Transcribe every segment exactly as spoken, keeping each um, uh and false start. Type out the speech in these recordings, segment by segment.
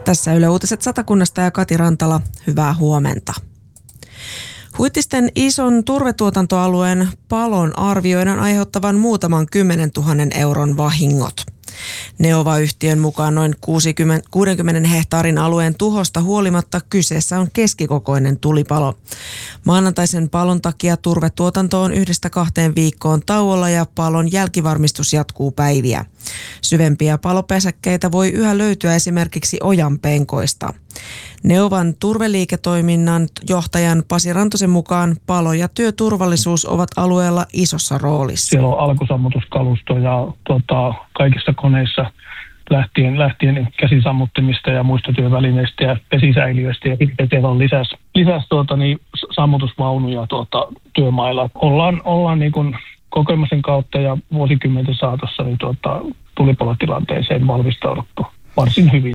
Tässä Yle Uutiset Satakunnasta ja Kati Rantala, hyvää huomenta. Huittisten ison turvetuotantoalueen palon arvioidaan aiheuttavan muutaman kymmenen tuhannen euron vahingot. Neova-yhtiön mukaan noin kuusikymmentä hehtaarin alueen tuhosta huolimatta kyseessä on keskikokoinen tulipalo. Maanantaisen palon takia turvetuotanto on yhdestä kahteen viikkoon tauolla ja palon jälkivarmistus jatkuu päiviä. Syvempiä palopesäkkeitä voi yhä löytyä esimerkiksi ojanpenkoista. Neovan turveliiketoiminnan johtajan Pasi Rantosen mukaan palo- ja työturvallisuus ovat alueella isossa roolissa. Siellä on alkusammutuskalusto ja tota, kaikissa koneissa lähtien, lähtien käsisammuttimista ja muista työvälineistä ja vesisäiliöistä. Ja sitten siellä on lisäs, lisäs tuota, niin, sammutusvaunuja tuota, työmailla. Ollaan, ollaan niin kuin kokemuksen kautta ja vuosikymmenten saatossa niin, tuota, tulipalotilanteeseen valmistauduttu varsin hyvin.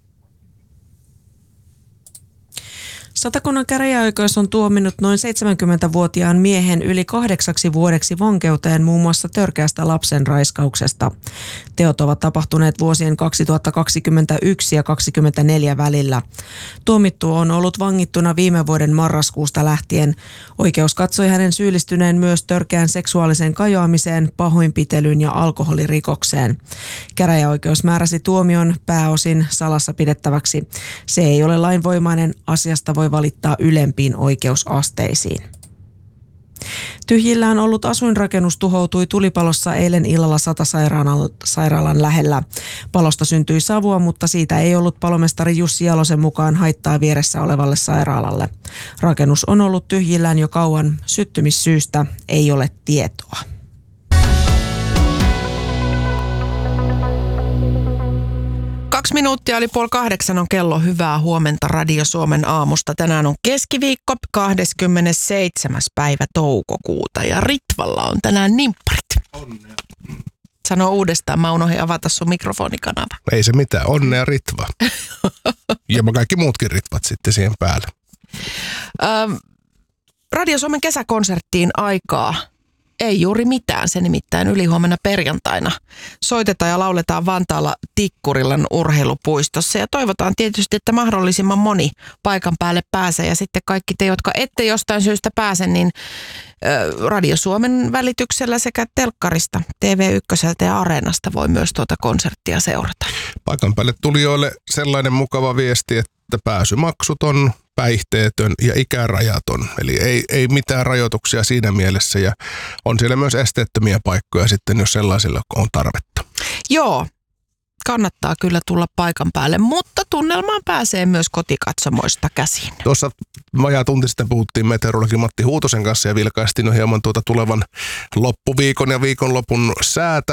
Satakunnan käräjäoikeus on tuominnut noin seitsemänkymmentävuotiaan miehen yli kahdeksaksi vuodeksi vankeuteen muun muassa törkeästä lapsen raiskauksesta. Teot ovat tapahtuneet vuosien kaksituhattakaksikymmentäyksi ja kaksituhattakaksikymmentäneljä välillä. Tuomittu on ollut vangittuna viime vuoden marraskuusta lähtien. Oikeus katsoi hänen syyllistyneen myös törkeään seksuaaliseen kajoamiseen, pahoinpitelyyn ja alkoholirikokseen. Käräjäoikeus määräsi tuomion pääosin salassa pidettäväksi. Se ei ole lainvoimainen, asiasta voi valittaa ylempiin oikeusasteisiin. Tyhjillään ollut asuinrakennus tuhoutui tulipalossa eilen illalla Sata-sairaalan lähellä. Palosta syntyi savua, mutta siitä ei ollut palomestari Jussi Jalosen mukaan haittaa vieressä olevalle sairaalalle. Rakennus on ollut tyhjillään jo kauan, syttymissyystä ei ole tietoa. Kaksi minuuttia oli puoli kahdeksan on kello. Hyvää huomenta Radio Suomen aamusta. Tänään on keskiviikko, kahdeskymmenesseitsemäs päivä toukokuuta ja Ritvalla on tänään nimpparit. Onnea. Sano uudestaan, mä unohdin avata sun mikrofonikanava. Ei se mitään, onnea Ritva. Ja kaikki muutkin Ritvat sitten siihen päälle. Ähm, Radio Suomen kesäkonserttiin aikaa. Ei juuri mitään, se nimittäin ylihuomenna perjantaina. Soitetaan ja lauletaan Vantaalla Tikkurillan urheilupuistossa ja toivotaan tietysti, että mahdollisimman moni paikan päälle pääsee. Ja sitten kaikki te, jotka ette jostain syystä pääse, niin ö, Radio Suomen välityksellä sekä telkkarista, T V yksi ja Areenasta voi myös tuota konserttia seurata. Paikan päälle tulijoille sellainen mukava viesti, että pääsymaksuton, päihteetön ja ikärajaton. Eli ei, ei mitään rajoituksia siinä mielessä ja on siellä myös esteettömiä paikkoja sitten, jos sellaisilla on tarvetta. Joo, kannattaa kyllä tulla paikan päälle, mutta tunnelmaan pääsee myös kotikatsomoista käsin. Tuossa vajaa tunti sitten puhuttiin meteorologi Matti Huutosen kanssa ja vilkaistiin hieman tuota tulevan loppuviikon ja viikonlopun säätä.